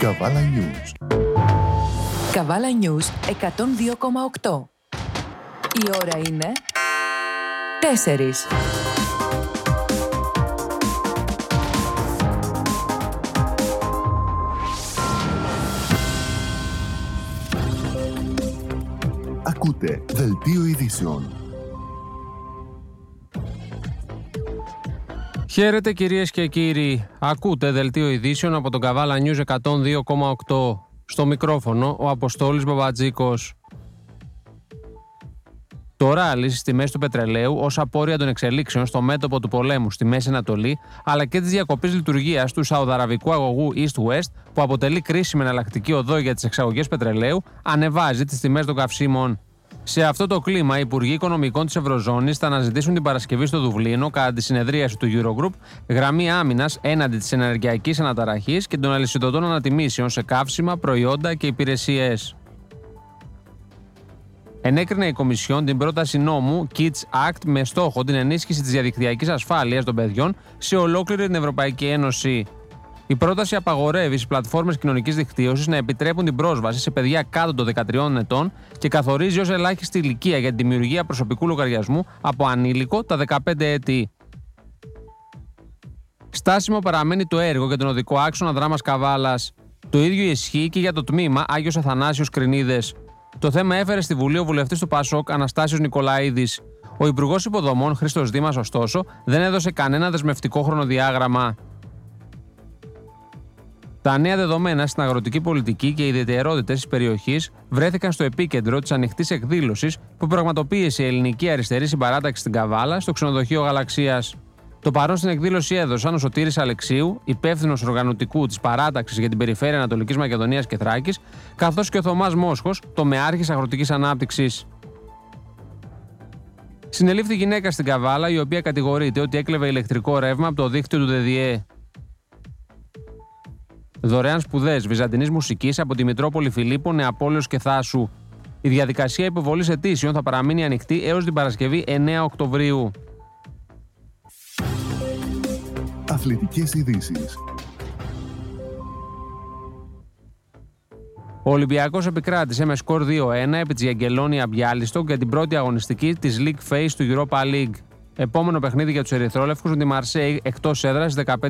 Καβάλα News. Καβάλα News 102,8. Η ώρα είναι 4. Ακούτε Δελτίο Ειδήσεων. Χαίρετε κυρίες και κύριοι. Ακούτε Δελτίο Ειδήσεων από τον Καβάλα News 102,8. Στο μικρόφωνο ο Αποστόλης Μπαμπατζίκος. Το ράλι στις τιμές του πετρελαίου ως απόρρια των εξελίξεων στο μέτωπο του πολέμου στη Μέση Ανατολή, αλλά και της διακοπής λειτουργίας του σαουδαραβικού αγωγού East-West, που αποτελεί κρίσιμη εναλλακτική οδό για τις εξαγωγές πετρελαίου, ανεβάζει τις τιμές των καυσίμων. Σε αυτό το κλίμα, οι Υπουργοί Οικονομικών της Ευρωζώνης θα αναζητήσουν την Παρασκευή στο Δουβλίνο, κατά τη συνεδρίαση του Eurogroup, γραμμή άμυνας έναντι της ενεργειακής αναταραχής και των αλυσιδωτών ανατιμήσεων σε καύσιμα, προϊόντα και υπηρεσίες. Ενέκρινε η Κομισιόν την πρόταση νόμου Kids Act με στόχο την ενίσχυση της διαδικτυακής ασφάλειας των παιδιών σε ολόκληρη την Ευρωπαϊκή Ένωση. Η πρόταση απαγορεύει στις πλατφόρμες κοινωνικής δικτύωσης να επιτρέπουν την πρόσβαση σε παιδιά κάτω των 13 ετών και καθορίζει ως ελάχιστη ηλικία για τη δημιουργία προσωπικού λογαριασμού από ανήλικο τα 15 έτη. Στάσιμο παραμένει το έργο για τον οδικό άξονα Δράμας Καβάλας. Το ίδιο ισχύει και για το τμήμα Άγιος Αθανάσιος Κρινίδες. Το θέμα έφερε στη Βουλή ο βουλευτής του ΠΑΣΟΚ Αναστάσιος Νικολαίδης. Ο Υπουργός Υποδομών Χρήστος Δήμας, ωστόσο, δεν έδωσε κανένα δεσμευτικό χρονοδιάγραμμα. Τα νέα δεδομένα στην αγροτική πολιτική και οι ιδιαιτερότητες της περιοχής βρέθηκαν στο επίκεντρο της ανοιχτής εκδήλωσης που πραγματοποίησε η Ελληνική Αριστερή Συμπαράταξη στην Καβάλα στο ξενοδοχείο Γαλαξίας. Το παρόν στην εκδήλωση έδωσαν ο Σωτήρης Αλεξίου, υπεύθυνος οργανωτικού της παράταξης για την περιφέρεια Ανατολικής Μακεδονίας και Θράκης, καθώς και ο Θωμάς Μόσχος, τομεάρχης αγροτικής ανάπτυξης. Συνελήφθη γυναίκα στην Καβάλα, η οποία κατηγορείται ότι έκλεβε ηλεκτρικό ρεύμα από το δίκτυο του ΔΔΕ. Δωρεάν σπουδές βυζαντινής μουσικής από τη Μητρόπολη Φιλίππων, Νεαπόλεως και Θάσου. Η διαδικασία υποβολής αιτήσεων θα παραμείνει ανοιχτή έως την Παρασκευή 9 Οκτωβρίου. Αθλητικές ειδήσεις. Ο Ολυμπιακός επικράτησε με σκορ 2-1 επί της Γιαγκελόνια Μπιάλιστοκ για την πρώτη αγωνιστική της League Phase του Europa League. Επόμενο παιχνίδι για τους ερυθρόλευκους με τη Μαρσέη εκτός έδρας 15